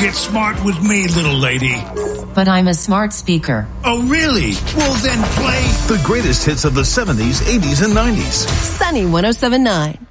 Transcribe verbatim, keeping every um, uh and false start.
get smart with me, little lady. But I'm a smart speaker. Oh, really? Well, then play the greatest hits of the seventies, eighties, and nineties. Sunny one oh seven point nine.